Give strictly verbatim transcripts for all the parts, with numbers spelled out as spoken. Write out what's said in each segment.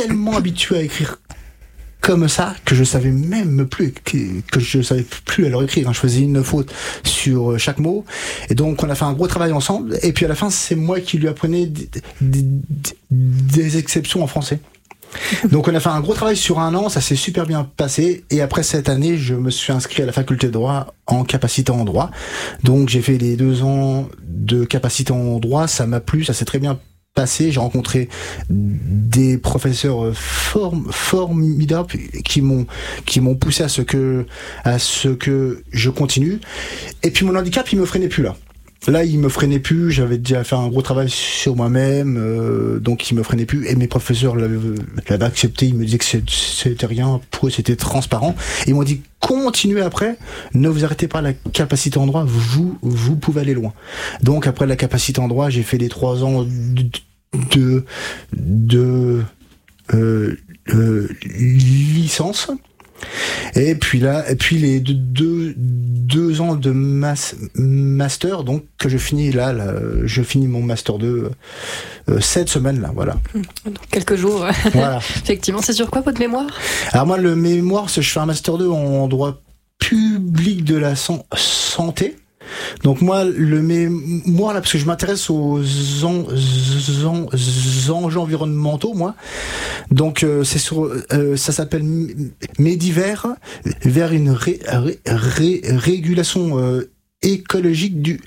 tellement habitué à écrire comme ça que je savais même plus que, que je savais plus à leur écrire. Je faisais une faute sur chaque mot, et donc on a fait un gros travail ensemble. Et puis à la fin, c'est moi qui lui apprenais des, des, des exceptions en français. Donc on a fait un gros travail sur un an, ça s'est super bien passé. Et après cette année, je me suis inscrit à la faculté de droit en capacité en droit. Donc j'ai fait les deux ans de capacité en droit, ça m'a plu, ça s'est très bien passé. J'ai rencontré des professeurs form, formidables qui m'ont qui m'ont poussé à ce que à ce que je continue. Et puis mon handicap, il me freinait plus là. Là, il me freinait plus. J'avais déjà fait un gros travail sur moi-même, euh, donc il me freinait plus. Et mes professeurs l'avaient, l'avaient accepté. Ils me disaient que c'était rien. Pour eux, c'était transparent. Et ils m'ont dit continuez après. Ne vous arrêtez pas à la capacité en droit. Vous vous pouvez aller loin. Donc après la capacité en droit, j'ai fait les trois ans de de, de euh, euh, licence. Et puis là, et puis les deux, deux, deux ans de mas, master, donc que je finis là, là je finis mon master deux euh, cette semaine là, voilà. Quelques jours. Voilà. Effectivement, c'est sur quoi votre mémoire? Alors moi, le mémoire, c'est je fais un master deux en droit public de la san- santé. Donc moi, le mémoire là, parce que je m'intéresse aux en, en, enjeux environnementaux, moi. Donc euh, c'est sur, euh, ça s'appelle Médivers vers une ré, ré, ré, régulation euh, écologique du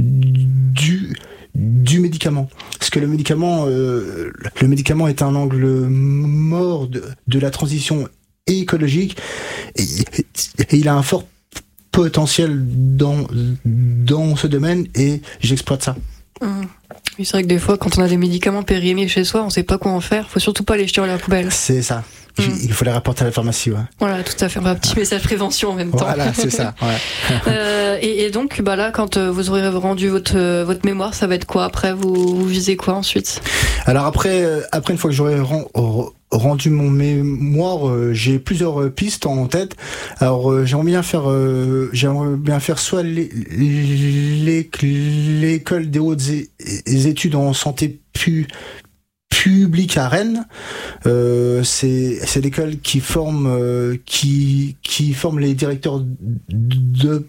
du du médicament. Parce que le médicament, euh, le médicament est un angle mort de, de la transition écologique, et, et il a un fort potentiel dans dans ce domaine, et j'exploite ça. Mmh. Oui, c'est vrai que des fois, quand on a des médicaments périmés chez soi, on sait pas quoi en faire. Faut surtout pas les jeter à la poubelle. C'est ça. Mmh. Il faut les rapporter à la pharmacie, ouais. Voilà, tout à fait. Un petit message prévention en même temps. Voilà, c'est ça. Ouais. euh, et, et donc, bah là, quand vous aurez rendu votre votre mémoire, ça va être quoi après? Vous, vous visez quoi ensuite? Alors après, après une fois que j'aurai rend, rendu mon mémoire, euh, j'ai plusieurs pistes en tête. Alors euh, j'aimerais bien faire, euh, j'aimerais bien faire soit les, les, l'école des hautes études en santé pu, publique à Rennes. Euh, c'est c'est l'école qui forme euh, qui qui forme les directeurs de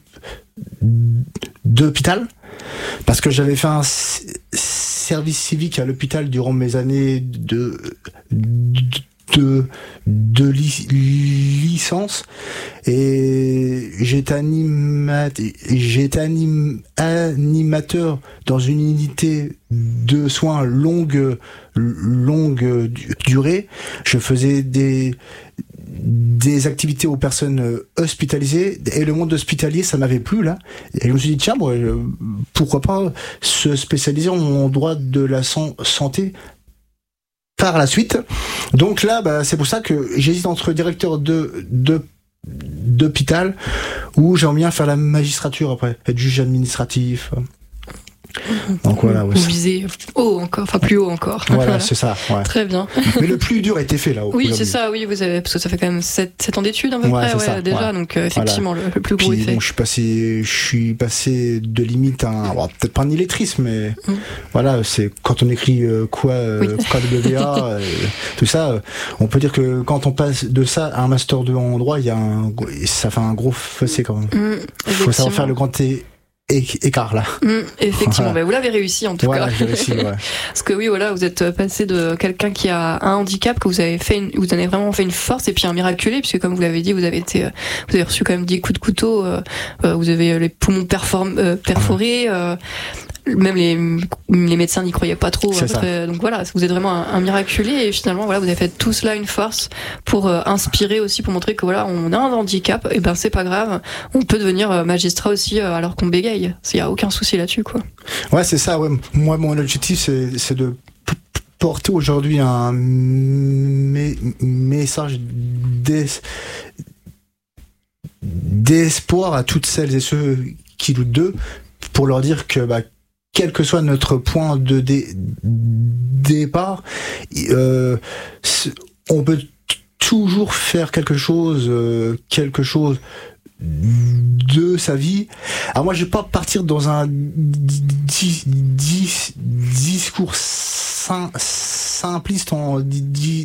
d'hôpital, parce que j'avais fait un service civique à l'hôpital durant mes années de de de licence, et j'étais animateur j'étais anim, animateur dans une unité de soins longue longue durée. Je faisais des des activités aux personnes hospitalisées, et le monde hospitalier, ça m'avait plu là, et je me suis dit tiens, moi, pourquoi pas se spécialiser en droit de la santé par la suite. Donc là, bah, c'est pour ça que j'hésite entre directeur de, de d'hôpital, ou j'aimerais bien faire la magistrature après, être juge administratif. Donc voilà, ouais, vous visez haut encore, enfin plus haut encore. Voilà, voilà. C'est ça. Ouais. Très bien. Mais le plus dur a été fait là. Oui, c'est ça. Oui, vous avez, parce que ça fait quand même sept ans d'études à peu ouais, près, ouais, ça, déjà. Ouais. Donc euh, effectivement, voilà. le, le plus gros Puis, est fait. Bon, je suis passé, je suis passé de limite à un, bon, peut-être pas un illettriste, mais mm. voilà, c'est quand on écrit euh, quoi, euh, oui. Quoi W A, euh, tout ça, euh, on peut dire que quand on passe de ça à un master deux en droit, il y a un, ça fait un gros fossé quand même. Il mm, faut savoir faire le grand T. Écart là. Mmh, effectivement, voilà. Bah, vous l'avez réussi en tout voilà, cas. J'ai réussi, ouais. Parce que oui, voilà, vous êtes passé de quelqu'un qui a un handicap, que vous avez fait, une, vous avez vraiment fait une force, et puis un miraculé, puisque comme vous l'avez dit, vous avez été, vous avez reçu quand même dix coups de couteau, euh, vous avez les poumons perform, euh, perforés. Euh, même les, les médecins n'y croyaient pas trop. Après, donc voilà, vous êtes vraiment un, un miraculé, et finalement voilà, vous avez fait tout cela une force pour euh, inspirer aussi, pour montrer que voilà, on a un handicap, et ben c'est pas grave, on peut devenir magistrat aussi euh, alors qu'on bégaye. Il y a aucun souci là-dessus, quoi. Ouais, c'est ça. Ouais. Moi, mon objectif, c'est, c'est de p- porter aujourd'hui un mé- message d'es- d'espoir à toutes celles et ceux qui doutent d'eux, pour leur dire que bah, quel que soit notre point de dé- départ, euh, on peut t- toujours faire quelque chose, euh, quelque chose de sa vie. Alors moi, je vais pas partir dans un di- di- discours sim- simpliste en di-